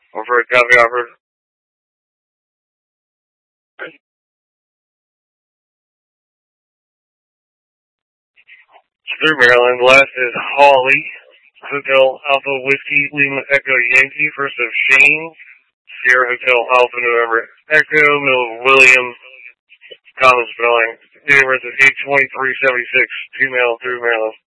Over copy offered. Through Maryland. Last is Holly. Hotel Alpha Whiskey Lima Echo Yankee. First of Shane. Sierra Hotel Alpha November Echo. Middle William. Common spelling. Date of birth is 8/23/76. Female through Maryland.